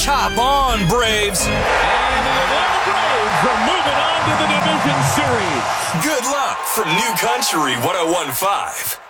Chop on, Braves. And the Atlanta Braves are moving on to the division series. Good luck from New Country 101.5.